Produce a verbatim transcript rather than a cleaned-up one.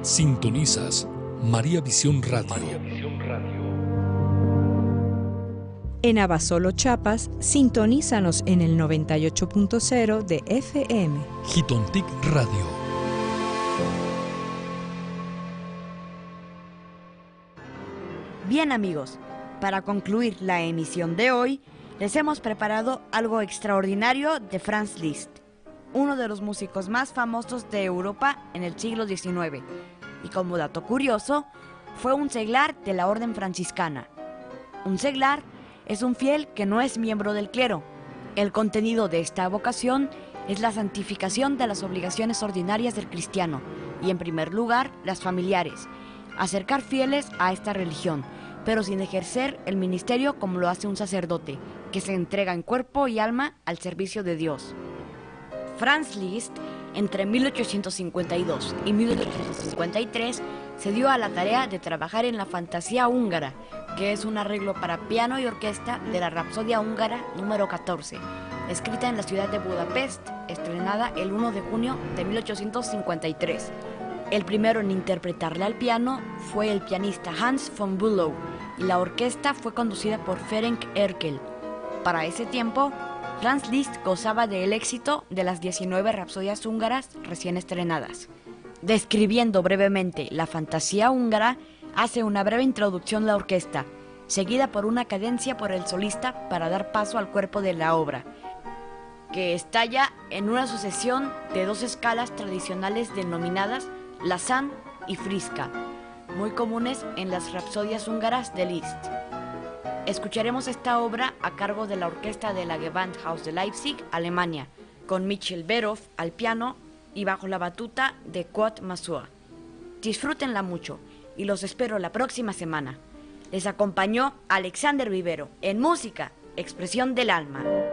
Sintonizas María Visión Radio. María Visión Radio. En Abasolo, Chiapas, sintonízanos en el noventa y ocho punto cero de F M. Jitontic Radio. Bien, amigos, para concluir la emisión de hoy, les hemos preparado algo extraordinario de Franz Liszt, uno de los músicos más famosos de Europa en el siglo diecinueve, y como dato curioso, fue un seglar de la orden franciscana. Un seglar es un fiel que no es miembro del clero. El contenido de esta vocación es la santificación de las obligaciones ordinarias del cristiano, y en primer lugar, las familiares, acercar fieles a esta religión, pero sin ejercer el ministerio como lo hace un sacerdote, que se entrega en cuerpo y alma al servicio de Dios. Franz Liszt, entre mil ochocientos cincuenta y dos y mil ochocientos cincuenta y tres, se dio a la tarea de trabajar en la Fantasía húngara, que es un arreglo para piano y orquesta de la Rapsodia húngara número catorce, escrita en la ciudad de Budapest, estrenada el primero de junio de mil ochocientos cincuenta y tres. El primero en interpretarla al piano fue el pianista Hans von Bülow, y la orquesta fue conducida por Ferenc Erkel. Para ese tiempo, Franz Liszt gozaba del éxito de las diecinueve rapsodias húngaras recién estrenadas. Describiendo brevemente la fantasía húngara, hace una breve introducción la orquesta, seguida por una cadencia por el solista para dar paso al cuerpo de la obra, que estalla en una sucesión de dos escalas tradicionales denominadas Lazán y Friska, muy comunes en las rapsodias húngaras de Liszt. Escucharemos esta obra a cargo de la orquesta de la Gewandhaus de Leipzig, Alemania, con Michel Berov al piano y bajo la batuta de Claude Masur. Disfrútenla mucho y los espero la próxima semana. Les acompañó Alexander Vivero en Música, Expresión del Alma.